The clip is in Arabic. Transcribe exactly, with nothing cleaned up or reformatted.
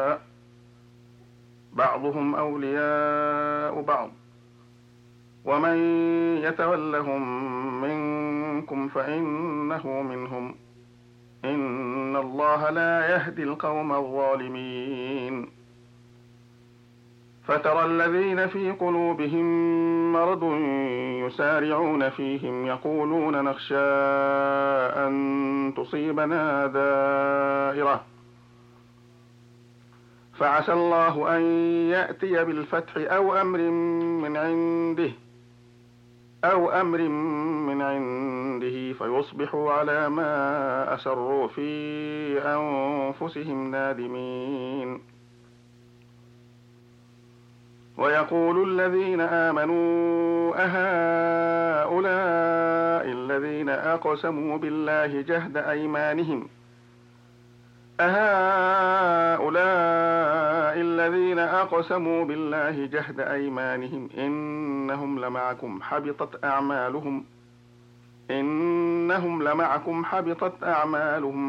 بعضهم أولياء بعض ومن يتولهم منكم فإنه منهم إن الله لا يهدي القوم الظالمين. فترى الذين في قلوبهم مرض يسارعون فيهم يقولون نخشى أن تصيبنا دائرة فعسى الله أن يأتي بالفتح أو أمر من عنده أو أمر من عنده فيصبحوا على ما أسروا في أنفسهم نادمين. ويقول الذين آمنوا أهؤلاء الذين أقسموا بالله جهد أيمانهم أهؤلاء الذين أقسموا بالله جهد أيمانهم إنهم لمعكم حبطت أعمالهم إنهم لمعكم حبطت أعمالهم